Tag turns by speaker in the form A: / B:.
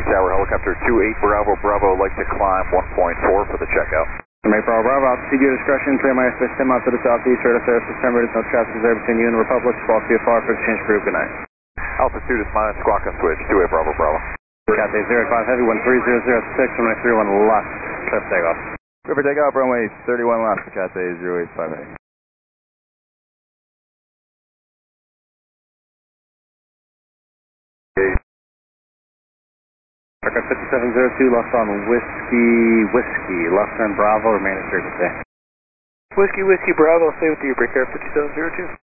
A: Tower helicopter 28 Bravo Bravo, like to climb 1.4 for the checkout.
B: Make Bravo Bravo, altitude your discretion, clear my airspace 10 miles to the southeast, radar service September, there's no traffic reserved between you and the Republic, false VFR for exchange group, good night.
A: Altitude is minus squawk and switch, 28 Bravo Bravo.
B: Cathay 05 Heavy, 13006, runway 31 left, clear for takeoff.
C: Clear for takeoff, runway 31 left for Cathay 085 Heavy.
B: Aircraft 5702, lost on Whiskey, left turn Bravo, remain at 30 today.
D: Whiskey Bravo, stay with you, break air 5702.